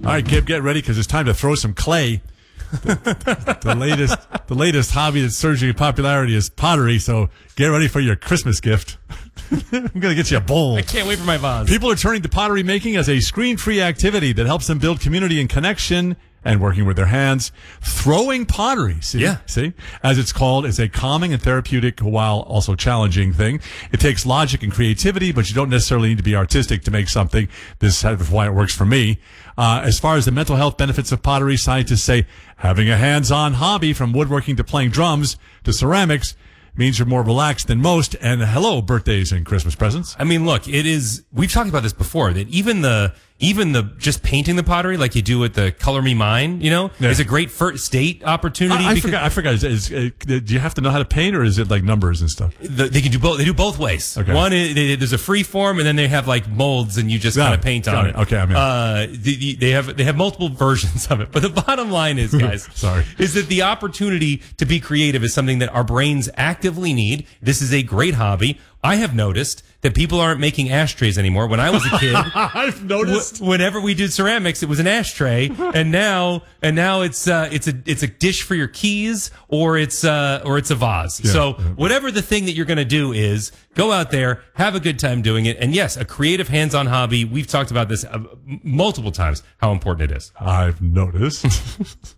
All right, Gib, get ready because it's time to throw some clay. The latest hobby that's surging in popularity is pottery, so get ready for your Christmas gift. I'm going to get you a bowl. I can't wait for my vase. People are turning to pottery making as a screen-free activity that helps them build community and connection and working with their hands. Throwing pottery, see, as it's called, is a calming and therapeutic while also challenging thing. It takes logic and creativity, but you don't necessarily need to be artistic to make something. This is why it works for me. As far as the mental health benefits of pottery, scientists say having a hands-on hobby from woodworking to playing drums to ceramics means you're more relaxed than most. And hello, birthdays and Christmas presents. I mean, look, we've talked about this before, that even the just painting the pottery like you do with the Color Me Mine, is a great first date opportunity. I forgot. Do you have to know how to paint, or is it like numbers and stuff? They can do both. They do both ways. Okay. One, there's a free form, and then they have like molds, and you just kind of paint on it. Okay, I'm in. They have multiple versions of it, but the bottom line is, guys, is that the opportunity to be creative is something that our brains actively need. This is a great hobby. I have noticed that people aren't making ashtrays anymore. When I was a kid, I've noticed whenever we did ceramics, it was an ashtray, and now it's a dish for your keys, or it's a vase. Yeah, so whatever the thing that you're going to do is, go out there, have a good time doing it, and yes, a creative hands-on hobby. We've talked about this multiple times, how important it is. I've noticed.